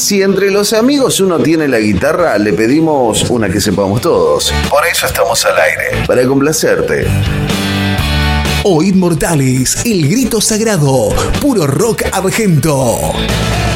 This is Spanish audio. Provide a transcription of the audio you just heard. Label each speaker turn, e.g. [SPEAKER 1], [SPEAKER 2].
[SPEAKER 1] Si entre los amigos uno tiene la guitarra, le pedimos una que sepamos todos. Por eso estamos al aire, para complacerte.
[SPEAKER 2] Oíd Mortales, el grito sagrado, puro rock argento.